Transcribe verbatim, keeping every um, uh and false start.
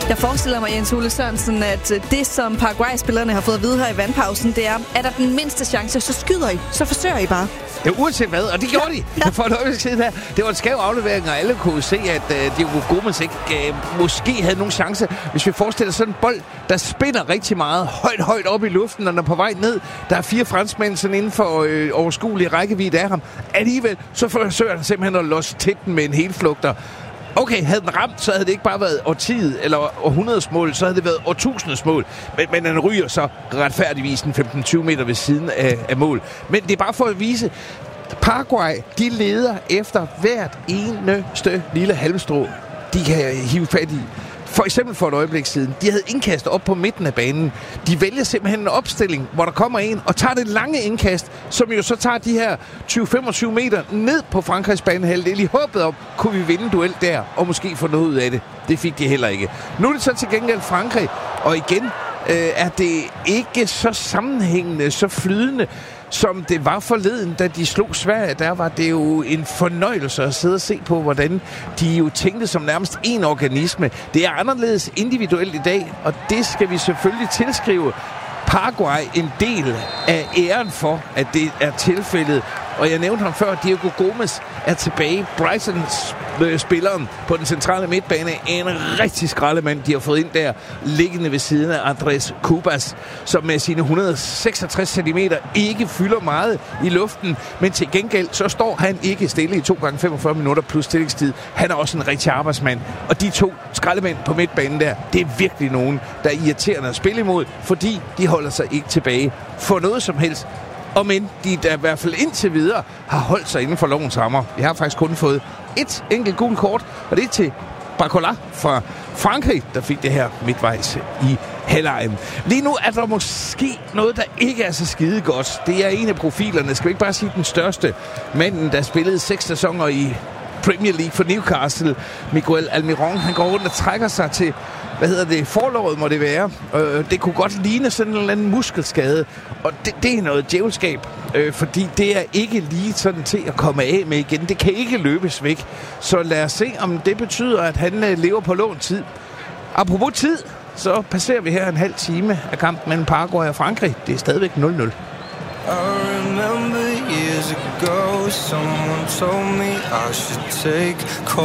Jeg forestiller mig, Jens Ole Sørensen, at det, som Paraguay-spillerne har fået at vide her i vandpausen, det er, er der den mindste chance, så skyder I, så forsøger I bare. Ja, uanset hvad, og det gjorde de. Ja. For et øjeblik siden her. Det var en skæv aflevering, og alle kunne se, at uh, Diego Gomes ikke uh, måske havde nogen chance. Hvis vi forestiller sådan en bold, der spinner rigtig meget højt, højt op i luften, og den er på vej ned. Der er fire franskmænd sådan inden for øh, overskuelig rækkevidde af ham. Alligevel, så forsøger han simpelthen at losse til den med en helflugter. Okay, havde den ramt, så havde det ikke bare været årtiet eller århundredes mål, så havde det været årtusindes mål. Men, men den ryger så retfærdigvis en femten til tyve meter ved siden af, af mål. Men det er bare for at vise, Paraguay, de leder efter hvert eneste lille halmstrå, de kan hive fat i. For eksempel for et øjeblik siden, de havde indkast op på midten af banen. De vælger simpelthen en opstilling, hvor der kommer en og tager det lange indkast, som jo så tager de her tyve til femogtyve meter ned på Frankrigs banehalvdel. I håbet om, kunne vi vinde duel der, og måske få noget ud af det. Det fik de heller ikke. Nu er det så til gengæld Frankrig, og igen øh, er det ikke så sammenhængende, så flydende, som det var forleden, da de slog Sverige. Der var det jo en fornøjelse at sidde og se på, hvordan de jo tænkte som nærmest en organisme. Det er anderledes individuelt i dag, og det skal vi selvfølgelig tilskrive Paraguay en del af æren for, at det er tilfældet. Og jeg nævnte ham før, Diego Gomes er tilbage. Brightons øh, spilleren på den centrale midtbane er en rigtig skraldemand, de har fået ind der, liggende ved siden af Andrés Cubas, som med sine et hundrede og seksogtres centimeter ikke fylder meget i luften, men til gengæld så står han ikke stille i to gange femogfyrre minutter plus tillægstid. Han er også en rigtig arbejdsmand. Og de to skraldemænd på midtbanen der, det er virkelig nogen, der er irriterende at spille imod, fordi de holder sig ikke tilbage for noget som helst. Og men de der i hvert fald indtil videre har holdt sig inden for lovens rammer. Vi har faktisk kun fået et enkelt gult kort, og det er til Barcola fra Frankrig, der fik det her midtvejs i halvlejen. Lige nu er der måske noget, der ikke er så skide godt. Det er en af profilerne, skal vi ikke bare sige den største, manden, der spillede seks sæsoner i Premier League for Newcastle, Miguel Almiron. Han går rundt og trækker sig til, hvad hedder det, forlovet må det være. Øh, det kunne godt ligne sådan en eller anden muskelskade, og det, det er noget djævelskab, øh, fordi det er ikke lige sådan til at komme af med igen. Det kan ikke løbes væk. Så lad os se, om det betyder, at han øh, lever på lånt tid. Apropos tid, så passerer vi her en halv time af kampen mellem Paraguay og Frankrig. Det er stadigvæk nul nul. I remember years ago, someone told me I should take